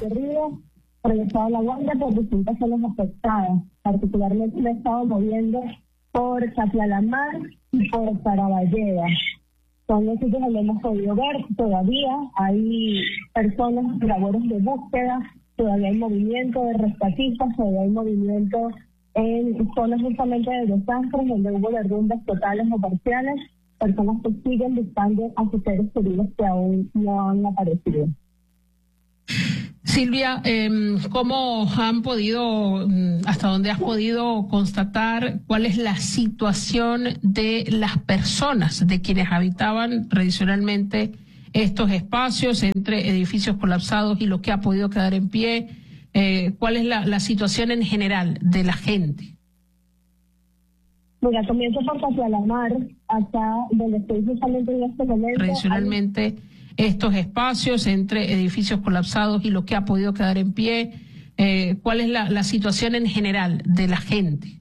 recorrido por el estado de La Guaira por distintas zonas afectadas. Particularmente me he estado moviendo por Catlalamar y por Caraballeda. Son los sitios donde hemos podido ver todavía hay personas en labores de búsqueda, todavía hay movimiento de rescatistas, todavía hay movimiento en zonas justamente de desastres donde hubo derrumbes totales o parciales, personas que siguen buscando a sus seres queridos que aún no han aparecido. Silvia, ¿cómo han podido, hasta dónde has podido constatar cuál es la situación de las personas, de quienes habitaban tradicionalmente estos espacios entre edificios colapsados y lo que ha podido quedar en pie? ¿Cuál es la situación en general de la gente? Mira, comienzo por Catlalamar, acá donde estoy justamente en este momento. Tradicionalmente estos espacios entre edificios colapsados y lo que ha podido quedar en pie, ¿cuál es la situación en general de la gente?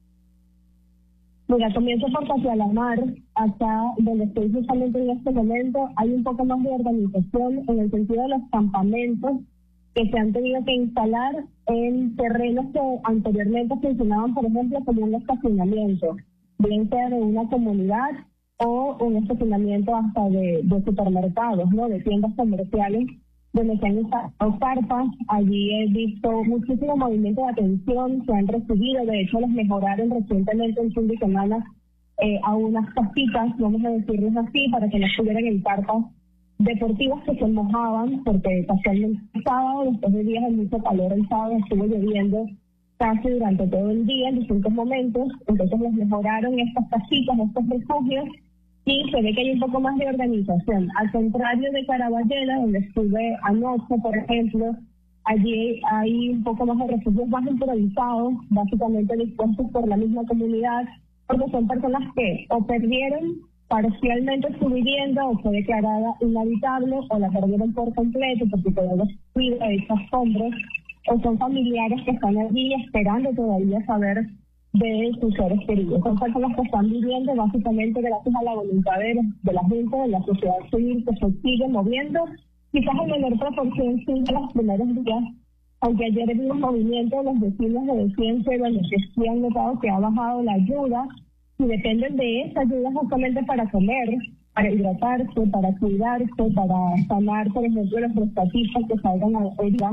Mira, comienzo por Catlalamar, acá donde estoy justamente en este momento, hay un poco más de organización en el sentido de los campamentos que se han tenido que instalar en terrenos que anteriormente funcionaban, por ejemplo, como un estacionamiento, bien sea de una comunidad o un estacionamiento hasta de supermercados, ¿no? De tiendas comerciales, donde se han instalado carpas. Allí he visto muchísimo movimiento de atención, se han recibido, de hecho les mejoraron recientemente en fin de semana a unas casitas, vamos a decirles así, para que no estuvieran en carpas deportivas que se mojaban, porque casualmente el sábado, después de días de mucho calor, el sábado estuvo lloviendo casi durante todo el día en distintos momentos, entonces les mejoraron estas casitas, estos refugios, y se ve que hay un poco más de organización. Al contrario de Caraballeda, donde estuve anoche, por ejemplo, allí hay un poco más de refugios más improvisados, básicamente dispuestos por la misma comunidad, porque son personas que o perdieron parcialmente su vivienda o fue declarada inhabitable o la perdieron por completo porque quedó destruida de esas sombras, o son familiares que están allí esperando todavía saber de sus seres queridos. Son personas que están viviendo básicamente gracias a la voluntad de la gente, de la sociedad civil que se sigue moviendo, quizás en menor proporción sí de los primeros días, aunque ayer vi un movimiento de los vecinos de Ciencia donde sí han notado que ha bajado la ayuda y dependen de esa ayuda justamente para comer, para hidratarse, para cuidarse, para sanar, por ejemplo, los rescatistas que salgan a la feria,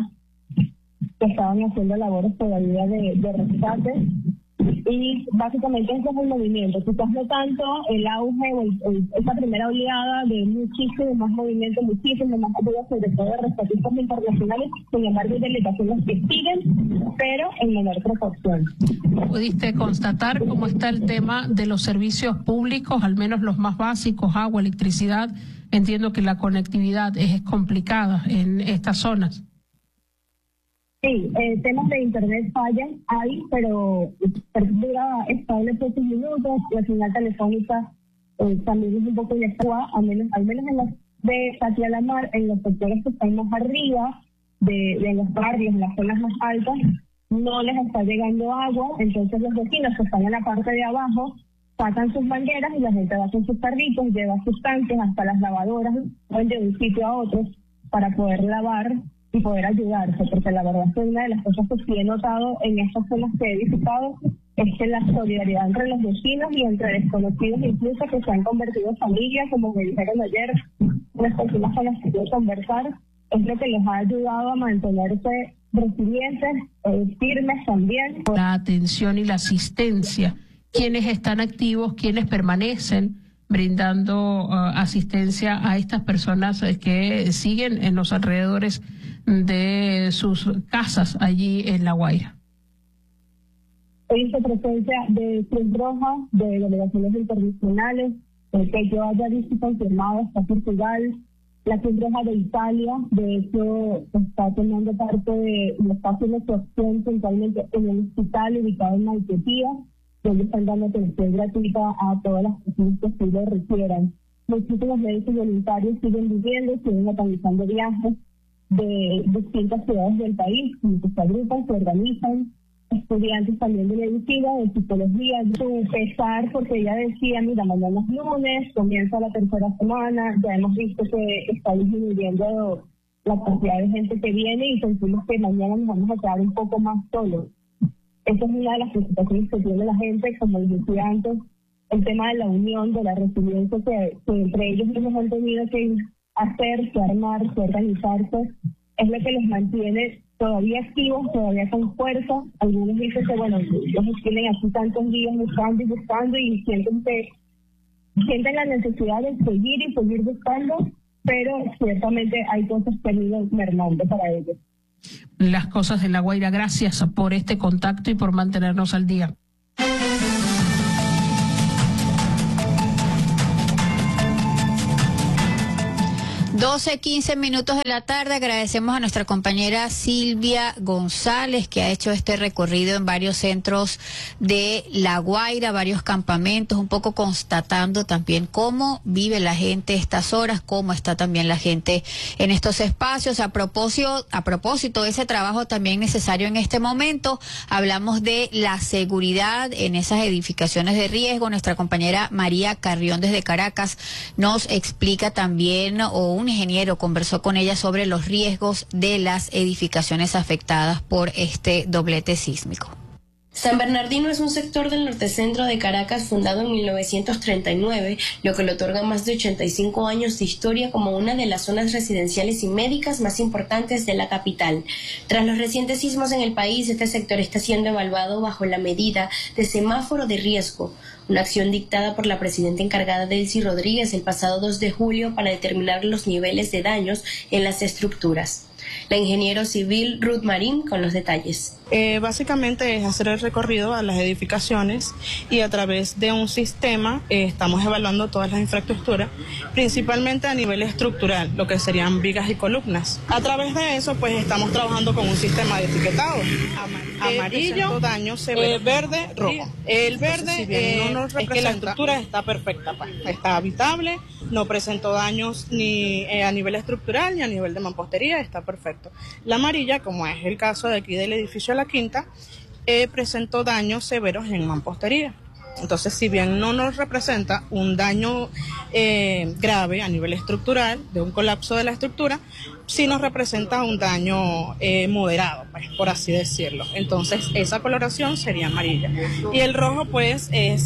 que estaban haciendo labores todavía de rescate. Y básicamente ese es el movimiento. Quizás no tanto el auge o esa primera oleada de muchísimo más movimiento, muchísimo más ayuda, sobre todo de rescatistas internacionales, sin embargo hay delegaciones que siguen, pero en menor proporción. ¿Pudiste constatar cómo está el tema de los servicios públicos, al menos los más básicos, agua, electricidad? Entiendo que la conectividad es complicada en estas zonas. Sí, temas de internet fallan, pero dura estable pocos minutos, la señal telefónica también es un poco inestable, al menos en los de Catlalamar, en los sectores que están más arriba, de los barrios, en las zonas más altas, no les está llegando agua, entonces los vecinos que están en la parte de abajo sacan sus mangueras y la gente va con sus carritos, lleva sus tanques hasta las lavadoras, van de un sitio a otro para poder lavar y poder ayudarse, porque la verdad es que una de las cosas que sí he notado en estas zonas que he visitado es que la solidaridad entre los vecinos y entre desconocidos incluso que se han convertido en familias, como me dijeron ayer, las personas con las que quiero conversar, es lo que les ha ayudado a mantenerse resilientes, firmes también. La atención y la asistencia, quienes están activos, quienes permanecen brindando asistencia a estas personas que siguen en los alrededores de sus casas allí en La Guaira. He visto presencia de Cruz Roja, de delegaciones internacionales, que yo haya visto confirmado hasta Portugal, la Cruz Roja de Italia, de hecho está tomando parte de los espacios de su acción centralmente en un hospital ubicado en Maiquetía, donde están dando atención gratuita a todas las personas que así lo requieran. Muchísimos médicos voluntarios siguen viviendo, siguen organizando viajes de distintas ciudades del país, como que se agrupan, se organizan, estudiantes también de medicina, de psicología, su pesar, porque ella decía, mira, mañana es lunes, comienza la tercera semana, ya hemos visto que está disminuyendo la cantidad de gente que viene y sentimos que mañana nos vamos a quedar un poco más solos. Esa es una de las preocupaciones que tiene la gente, como les decía antes, el tema de la unión, de la resiliencia que entre ellos mismos han tenido que hacer, que armar, que organizarse, es lo que los mantiene todavía activos, todavía con fuerza. Algunos dicen que, bueno, ellos tienen aquí tantos días buscando y sienten la necesidad de seguir buscando, pero ciertamente hay cosas que han ido mermando para ellos. Las cosas de La Guaira, gracias por este contacto y por mantenernos al día. 12:15 de la tarde. Agradecemos a nuestra compañera Silvia González, que ha hecho este recorrido en varios centros de La Guaira, varios campamentos, un poco constatando también cómo vive la gente estas horas, cómo está también la gente en estos espacios. A propósito de ese trabajo también necesario en este momento, hablamos de la seguridad en esas edificaciones de riesgo. Nuestra compañera María Carrión desde Caracas nos explica también, un ingeniero conversó con ella sobre los riesgos de las edificaciones afectadas por este doblete sísmico. San Bernardino es un sector del norte-centro de Caracas fundado en 1939, lo que le otorga más de 85 años de historia como una de las zonas residenciales y médicas más importantes de la capital. Tras los recientes sismos en el país, este sector está siendo evaluado bajo la medida de semáforo de riesgo, una acción dictada por la presidenta encargada Delcy Rodríguez el pasado 2 de julio para determinar los niveles de daños en las estructuras. La ingeniero civil Ruth Marín con los detalles. Básicamente es hacer el recorrido a las edificaciones y a través de un sistema estamos evaluando todas las infraestructuras, principalmente a nivel estructural, lo que serían vigas y columnas. A través de eso pues estamos trabajando con un sistema de etiquetado. Amarillo, daño severo, verde, rojo. El verde si bien no nos representa, es que la estructura está perfecta, está habitable, no presentó daños ni a nivel estructural ni a nivel de mampostería, está perfecto. La amarilla, como es el caso de aquí del edificio La Quinta, presentó daños severos en mampostería. Entonces, si bien no nos representa un daño grave a nivel estructural, de un colapso de la estructura, sí nos representa un daño moderado, pues, por así decirlo. Entonces, esa coloración sería amarilla. Y el rojo, pues,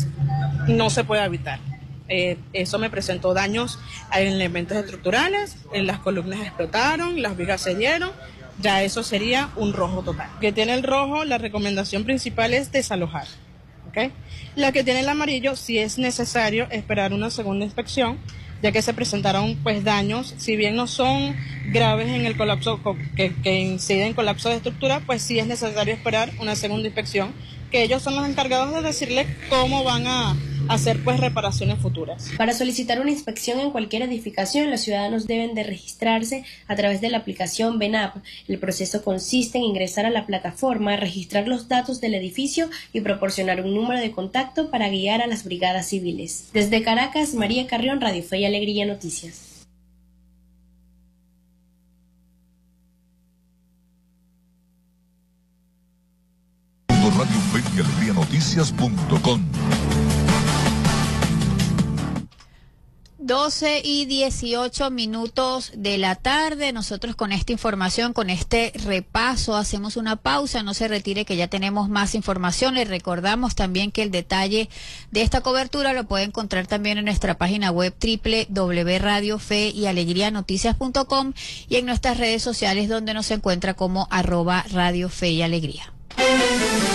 no se puede habitar. Eso me presentó daños en elementos estructurales, las columnas explotaron, las vigas se dieron. Ya eso sería un rojo total. Que tiene el rojo, la recomendación principal es desalojar. ¿Okay? La que tiene el amarillo, si es necesario esperar una segunda inspección, ya que se presentaron pues daños, si bien no son graves en el colapso que inciden en colapso de estructura, pues sí es necesario esperar una segunda inspección, que ellos son los encargados de decirle cómo van a hacer pues reparaciones futuras. Para solicitar una inspección en cualquier edificación, los ciudadanos deben de registrarse a través de la aplicación VENAP. El proceso consiste en ingresar a la plataforma, registrar los datos del edificio y proporcionar un número de contacto para guiar a las brigadas civiles. Desde Caracas, María Carrión, Radio Fe y Alegría Noticias. Radio Fe y Alegría Noticias.com. 12:18 de la tarde. Nosotros con esta información, con este repaso, hacemos una pausa. No se retire, que ya tenemos más información. Les recordamos también que el detalle de esta cobertura lo puede encontrar también en nuestra página web www.radiofeyalegrianoticias.com y en nuestras redes sociales, donde nos encuentra como @Radio Fe y Alegría.